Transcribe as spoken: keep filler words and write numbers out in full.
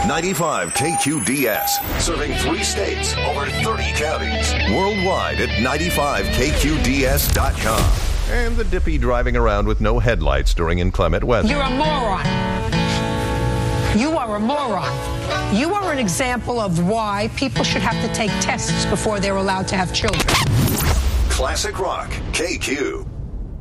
ninety-five K Q D S, serving three states, over thirty counties. Worldwide at ninety-five K Q D S dot com. And the Dippy driving around with no headlights during inclement weather. You're a moron. You are a moron. You are an example of why people should have to take tests before they're allowed to have children. Classic Rock, K Q.